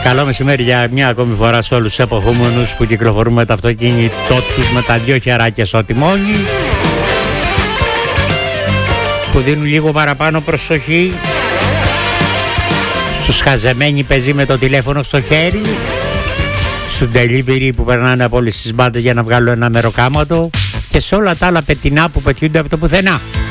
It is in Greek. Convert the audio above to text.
Καλό μεσημέρι για μια ακόμη φορά σε όλους τους εποχούμενους που κυκλοφορούν με το αυτοκίνητό τους με τα δυο χεράκια στο τιμόνι, που δίνουν λίγο παραπάνω προσοχή στους χαζεμένοι πεζοί με το τηλέφωνο στο χέρι, στους delivery που περνάνε από όλες τις μπάντες για να βγάλουν ένα μεροκάματο και σε όλα τα άλλα πετεινά που πετιούνται από το πουθενά.